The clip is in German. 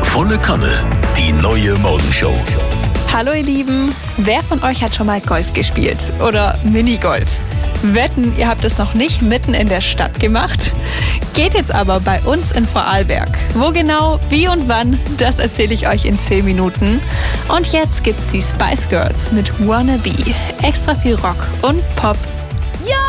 Volle Kanne, die neue Morgenshow. Hallo ihr Lieben, wer von euch hat schon mal Golf gespielt oder Minigolf? Wetten, ihr habt es noch nicht mitten in der Stadt gemacht? Geht jetzt aber bei uns in Vorarlberg. Wo genau, wie und wann, das erzähle ich euch in 10 Minuten. Und jetzt gibt's die Spice Girls mit Wanna Be. Extra viel Rock und Pop